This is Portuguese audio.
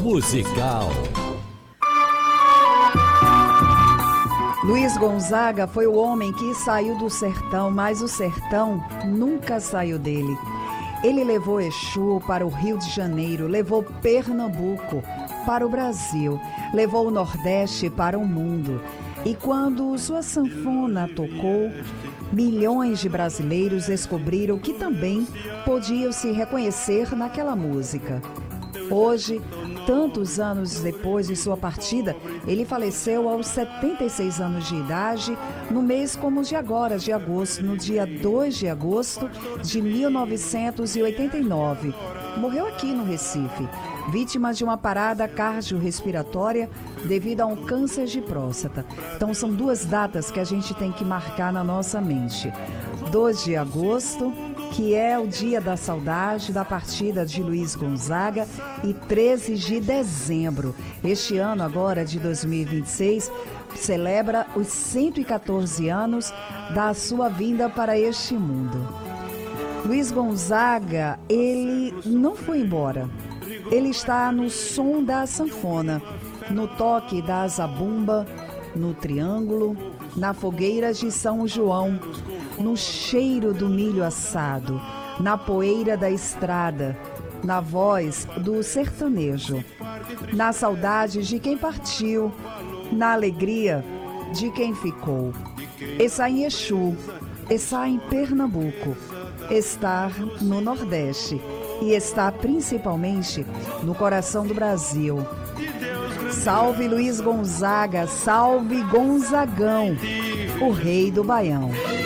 musical. Luiz Gonzaga foi o homem que saiu do sertão, mas o sertão nunca saiu dele. Ele levou Exu para o Rio de Janeiro, levou Pernambuco para o Brasil, levou o Nordeste para o mundo. E quando sua sanfona tocou, milhões de brasileiros descobriram que também podiam se reconhecer naquela música. Hoje, tantos anos depois de sua partida, ele faleceu aos 76 anos de idade, no mês como de agora, de agosto, no dia 2 de agosto de 1989. Morreu aqui no Recife, vítima de uma parada cardiorrespiratória devido a um câncer de próstata. Então são duas datas que a gente tem que marcar na nossa mente. 2 de agosto, que é o dia da saudade da partida de Luiz Gonzaga, e 13 de dezembro. Este ano agora, de 2026, celebra os 114 anos da sua vinda para este mundo. Luiz Gonzaga, ele não foi embora. Ele está no som da sanfona, no toque da zabumba, no triângulo, na fogueira de São João, no cheiro do milho assado, na poeira da estrada, na voz do sertanejo, na saudade de quem partiu, na alegria de quem ficou. Está em Exu, está em Pernambuco, está no Nordeste e está principalmente no coração do Brasil. Salve Luiz Gonzaga, salve Gonzagão, o rei do Baião.